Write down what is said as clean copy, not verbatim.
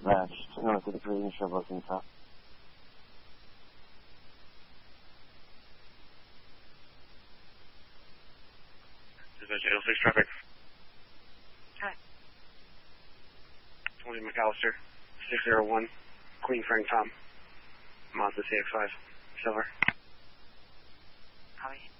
matched. No, to the previous show booking time. Dispatch 806 traffic. Hi. 20 McAllister, 601, Queen Frank Tom, Mazda CX-5, Silver. How are you?